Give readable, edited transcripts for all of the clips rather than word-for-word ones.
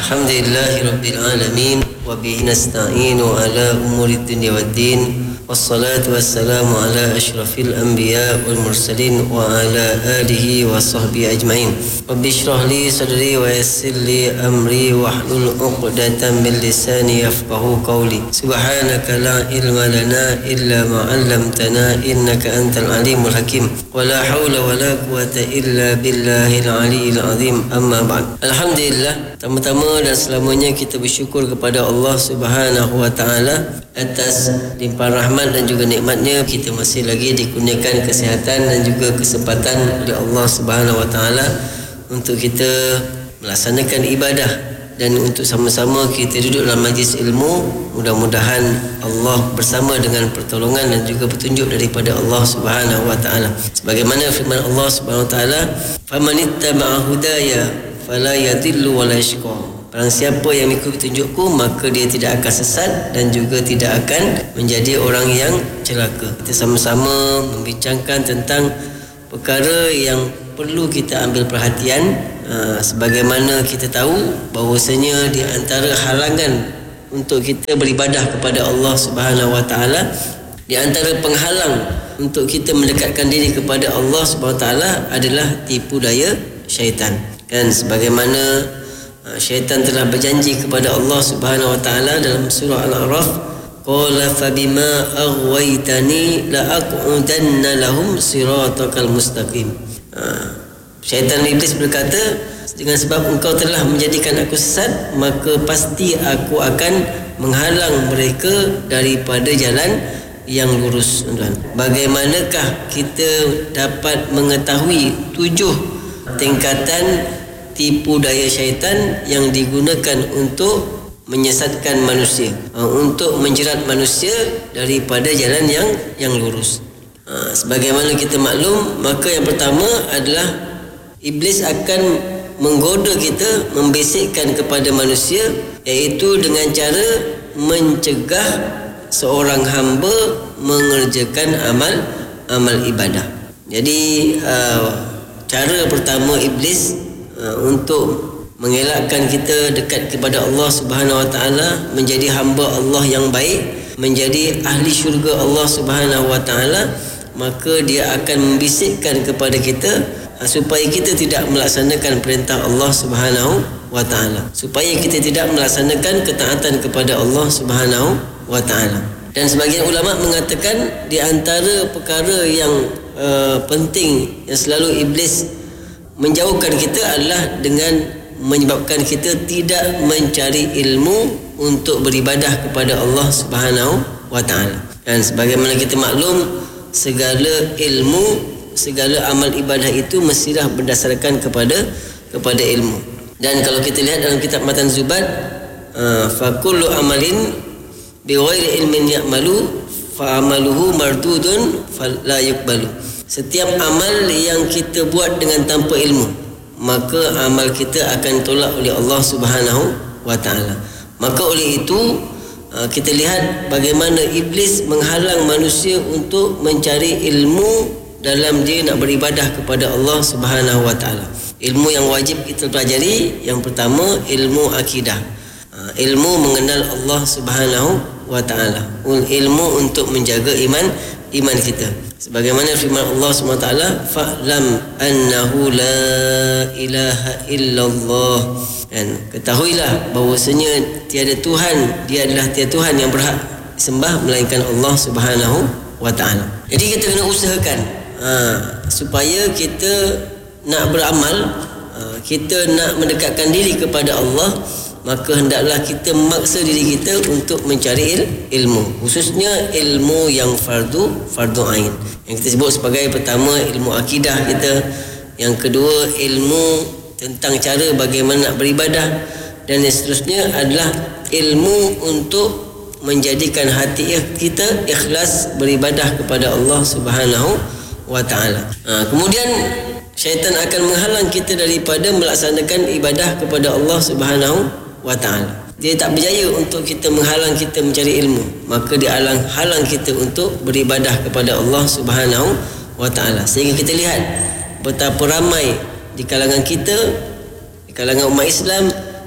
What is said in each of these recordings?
Alhamdulillahirabbil alamin wa bihi nasta'inu ala umuri dunya waddin. Wassalatu wassalamu ala asyrafil anbiya wal mursalin wa ala alihi wa sahbihi ajma'in. Rabbi shrah li sadri wa yassir li amri wahlul 'uqdatam min lisani yafqahu qawli. Subhanaka la ilma lana illa ma 'allamtana innaka antal alimul hakim. Wa la haula wa la quwwata illa billahil aliyyil azim. Amma ba'd. Alhamdulillah, pertama dan selamanya kita bersyukur kepada Allah Subhanahu wa taala atas limpahan rahmat dan juga nikmatnya kita masih lagi dikurniakan kesihatan dan juga kesempatan oleh Allah Subhanahu wa taala untuk kita melaksanakan ibadah dan untuk sama-sama kita duduk dalam majlis ilmu. Mudah-mudahan Allah bersama dengan pertolongan dan juga petunjuk daripada Allah Subhanahu wa taala. Sebagaimana firman Allah Subhanahu wa taala, "Famanittaba'a hudaya fala yadhillu wa la yashqa." Barang siapa yang mengikuti petunjukku, maka dia tidak akan sesat dan juga tidak akan menjadi orang yang celaka. Kita sama-sama membincangkan tentang perkara yang perlu kita ambil perhatian. Sebagaimana kita tahu bahawasanya di antara halangan untuk kita beribadah kepada Allah Subhanahu wa taala, di antara penghalang untuk kita mendekatkan diri kepada Allah Subhanahu wa taala adalah tipu daya syaitan. Kan sebagaimana syaitan telah berjanji kepada Allah Subhanahu wa taala dalam surah Al-A'raf, qala fabima aghwaytani la aqudanna lahum siratakal mustaqim. Syaitan iblis berkata, dengan sebab engkau telah menjadikan aku sesat, maka pasti aku akan menghalang mereka daripada jalan yang lurus. Bagaimanakah kita dapat mengetahui 7 tingkatan tipu daya syaitan yang digunakan untuk menyesatkan manusia, untuk menjerat manusia daripada jalan yang lurus? Sebagaimana kita maklum, maka yang pertama adalah iblis akan menggoda kita, membisikkan kepada manusia, iaitu dengan cara mencegah seorang hamba mengerjakan amal ibadah. Jadi cara pertama iblis untuk mengelakkan kita dekat kepada Allah Subhanahu wa taala, menjadi hamba Allah yang baik, menjadi ahli syurga Allah Subhanahu wa taala, maka dia akan membisikkan kepada kita supaya kita tidak melaksanakan perintah Allah Subhanahu wa taala, supaya kita tidak melaksanakan ketaatan kepada Allah Subhanahu wa taala. Dan sebagian ulama mengatakan di antara perkara yang penting yang selalu iblis menjauhkan kita adalah dengan menyebabkan kita tidak mencari ilmu untuk beribadah kepada Allah Subhanahu wa taala. Dan sebagaimana kita maklum, segala ilmu, segala amal ibadah itu mestilah berdasarkan kepada ilmu. Dan kalau kita lihat dalam kitab Matan Zubat, fa kullu amalin bighairi ilmin ya'malu fa amaluhu mardudun fala yuqbalu. Setiap amal yang kita buat dengan tanpa ilmu, maka amal kita akan tolak oleh Allah Subhanahu wa taala. Maka oleh itu kita lihat bagaimana iblis menghalang manusia untuk mencari ilmu dalam dia nak beribadah kepada Allah Subhanahu wa taala. Ilmu yang wajib kita pelajari, yang pertama ilmu akidah, ilmu mengenal Allah Subhanahu wa taala, ilmu untuk menjaga iman kita. Sebagaimana firman Allah SWT, fa'lam annahu la ilaha illallah, dan ketahuilah bahawasanya tiada Tuhan, dia adalah tiada Tuhan yang berhak disembah melainkan Allah Subhanahu wa taala. Jadi kita kena usahakan supaya kita nak beramal, kita nak mendekatkan diri kepada Allah, maka hendaklah kita memaksa diri kita untuk mencari ilmu, khususnya ilmu yang fardu ain, yang kita sebut sebagai pertama ilmu akidah kita, yang kedua ilmu tentang cara bagaimana nak beribadah, dan yang seterusnya adalah ilmu untuk menjadikan hati kita ikhlas beribadah kepada Allah Subhanahu wa taala. Kemudian syaitan akan menghalang kita daripada melaksanakan ibadah kepada Allah Subhanahu wa ta'ala. Dia tak berjaya untuk kita menghalang kita mencari ilmu, maka dia halang kita untuk beribadah kepada Allah Subhanahu wa ta'ala. Sehingga kita lihat betapa ramai di kalangan kita, di kalangan umat Islam,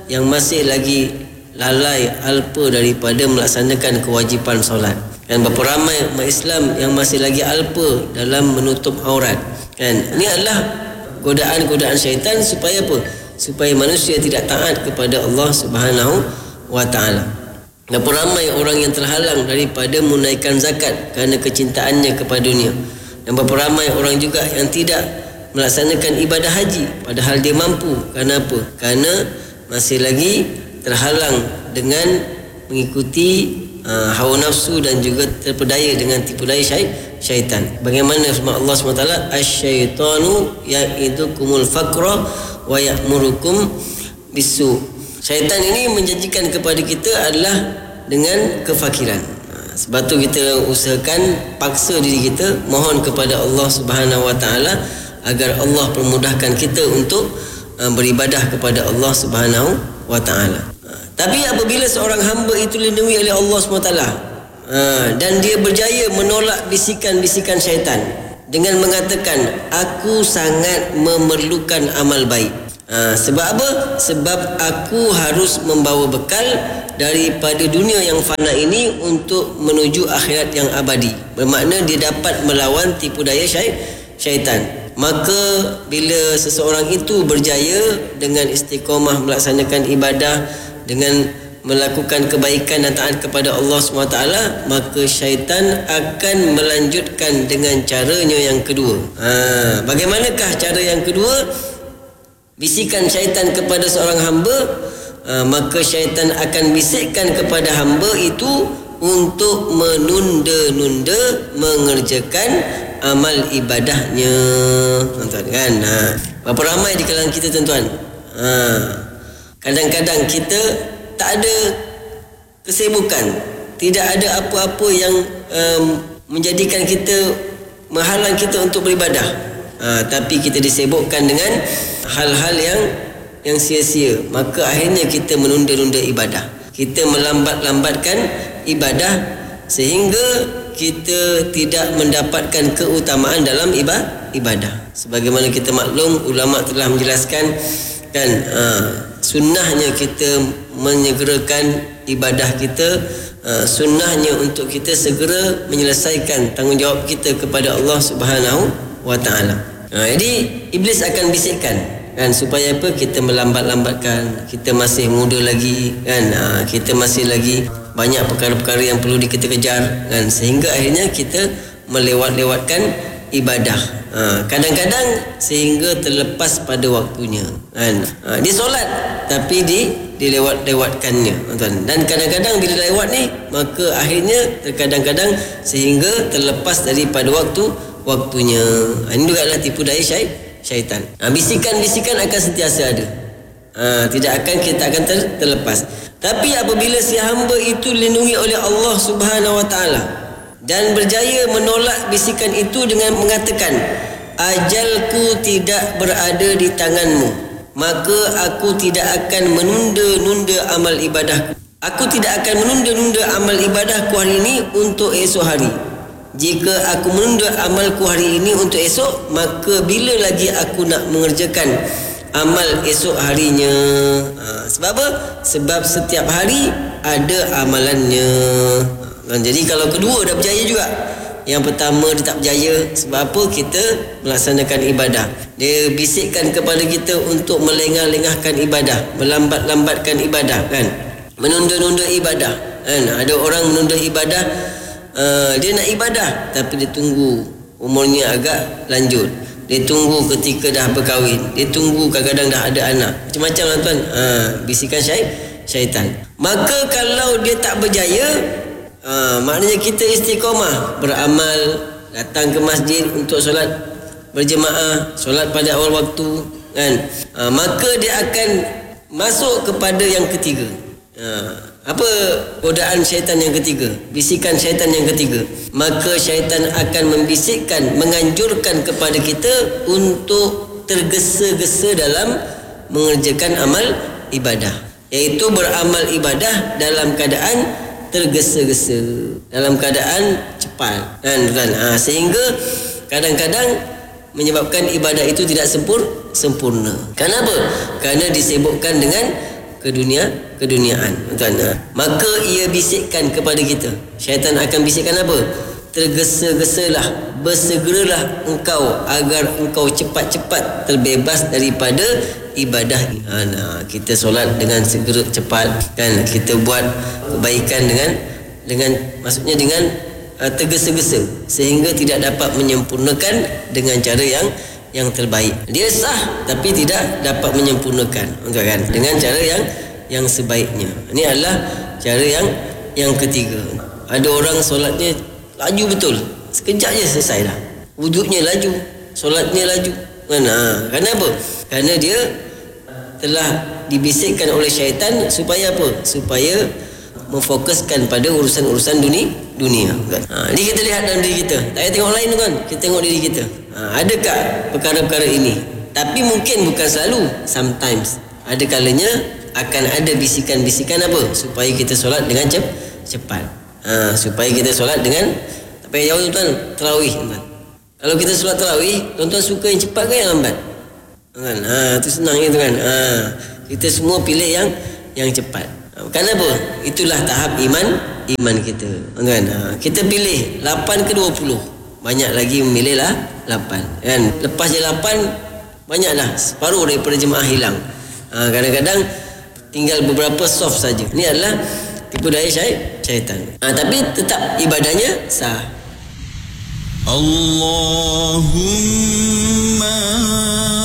yang masih lagi lalai, alpa daripada melaksanakan kewajipan solat. Dan berapa ramai umat Islam yang masih lagi alpa dalam menutup aurat. Kan? Ini adalah godaan-godaan syaitan supaya apa? Supaya manusia tidak taat kepada Allah Subhanahu wa taala. Berapa ramai orang yang terhalang daripada menunaikan zakat kerana kecintaannya kepada dunia. Dan berapa ramai orang juga yang tidak melaksanakan ibadah haji padahal dia mampu. Kerana apa? Kerana masih lagi terhalang dengan mengikuti hawa nafsu dan juga terpedaya dengan tipu daya syaitan. Bagaimana firman Allah SWT, asyaitanu ya'idukumul faqra wa ya'murukum bisu. Syaitan ini menjanjikan kepada kita adalah dengan kefakiran. Sebab tu kita usahakan paksa diri kita mohon kepada Allah Subhanahu wa taala agar Allah permudahkan kita untuk beribadah kepada Allah Subhanahu wa taala. Tapi apabila seorang hamba itu dilindungi oleh Allah SWT dan dia berjaya menolak bisikan-bisikan syaitan dengan mengatakan, aku sangat memerlukan amal baik. Sebab apa? Sebab aku harus membawa bekal daripada dunia yang fana ini untuk menuju akhirat yang abadi. Bermakna dia dapat melawan tipu daya syaitan. Maka bila seseorang itu berjaya dengan istiqamah melaksanakan ibadah, dengan melakukan kebaikan dan taat kepada Allah SWT, maka syaitan akan melanjutkan dengan caranya yang kedua. Bagaimanakah cara yang kedua? Bisikan syaitan kepada seorang hamba, maka syaitan akan bisikkan kepada hamba itu untuk menunda-nunda mengerjakan amal ibadahnya. Tuan-tuan kan? Berapa ramai di kalangan kita tuan-tuan? Kadang-kadang kita tak ada kesibukan, tidak ada apa-apa yang menjadikan kita, menghalang kita untuk beribadah. Tapi kita disibukkan dengan hal-hal yang sia-sia. Maka akhirnya kita menunda-nunda ibadah. Kita melambat-lambatkan ibadah sehingga kita tidak mendapatkan keutamaan dalam ibadah. Sebagaimana kita maklum, ulama telah menjelaskan kan, sunnahnya kita menyegerakan ibadah kita, sunnahnya untuk kita segera menyelesaikan tanggungjawab kita kepada Allah Subhanahu wa taala. Jadi iblis akan bisikkan kan, supaya apa? Kita melambat-lambatkan, kita masih muda lagi kan, kita masih lagi banyak perkara-perkara yang perlu kita kejar kan, sehingga akhirnya kita melewat-lewatkan ibadah. Kadang-kadang sehingga terlepas pada waktunya kan. Dia solat tapi dilewat-lewatkannya tuan. Dan kadang-kadang bila lewat ni, maka akhirnya terkadang-kadang sehingga terlepas daripada waktunya. Ini juga adalah tipu daya syaitan. Bisikan-bisikan akan sentiasa ada. Kita akan terlepas. Tapi apabila si hamba itu dilindungi oleh Allah Subhanahu wa taala dan berjaya menolak bisikan itu dengan mengatakan, ajalku tidak berada di tanganmu, maka aku tidak akan menunda-nunda amal ibadahku. Aku tidak akan menunda-nunda amal ibadahku hari ini untuk esok hari. Jika aku menunda amalku hari ini untuk esok, maka bila lagi aku nak mengerjakan amal esok harinya? Sebab apa? Sebab setiap hari ada amalannya. Jadi kalau kedua dah berjaya juga. Yang pertama dia tak berjaya. Sebab apa? Kita melaksanakan ibadah. Dia bisikkan kepada kita untuk melengah-lengahkan ibadah, melambat-lambatkan ibadah kan, menunda-nunda ibadah kan. Ada orang menunda ibadah, dia nak ibadah tapi dia tunggu umurnya agak lanjut, dia tunggu ketika dah berkahwin, dia tunggu kadang-kadang dah ada anak. Macam-macam lah tuan. Bisikan syaitan. Maka kalau dia tak berjaya, maknanya kita istiqamah beramal, datang ke masjid untuk solat berjemaah, solat pada awal waktu kan, maka dia akan masuk kepada yang ketiga. Apa godaan syaitan yang ketiga? Bisikan syaitan yang ketiga. Maka syaitan akan membisikkan, menganjurkan kepada kita untuk tergesa-gesa dalam mengerjakan amal ibadah, iaitu beramal ibadah dalam keadaan tergesa-gesa, dalam keadaan cepat kan. Sehingga kadang-kadang menyebabkan ibadah itu tidak sempurna. Kenapa? Kerana disibukkan dengan keduniaan. Tuan, maka ia bisikkan kepada kita. Syaitan akan bisikkan apa? Tergesa-gesalah, bersegeralah engkau agar engkau cepat-cepat terbebas daripada ibadah. Kita solat dengan segera cepat, kan? Kita buat kebaikan dengan maksudnya dengan tergesa-gesa sehingga tidak dapat menyempurnakan dengan cara yang terbaik. Dia sah tapi tidak dapat menyempurnakan, kan? Dengan cara yang sebaiknya. Ini adalah cara yang ketiga. Ada orang solatnya laju betul, sekejap je selesai dah. Wuduknya laju, solatnya laju. Kenapa? Kerana dia telah dibisikkan oleh syaitan supaya apa? Supaya memfokuskan pada urusan-urusan dunia. Jadi kita lihat dalam diri kita. Tak payah tengok lain tu, kan? Kita tengok diri kita. Adakah perkara-perkara ini? Tapi mungkin bukan selalu. Sometimes. Ada kalanya akan ada bisikan-bisikan apa? Supaya kita solat dengan cepat. Supaya kita solat dengan, tak payah jauh tuan, tarawih, tuan. Kalau kita solat tarawih, tuan-tuan suka yang cepat ke yang lambat? Kan? Itu senang gitu, kan? Kita semua pilih yang cepat. Kenapa? Itulah tahap iman kita, kan? Kita pilih 8 ke 20. Banyak lagi memilih 8, kan? Lepas je 8, banyaklah, separuh daripada jemaah hilang. Kadang-kadang tinggal beberapa soft saja. Ini adalah tipu daya syaitan. Tapi tetap ibadahnya sah. Allahumma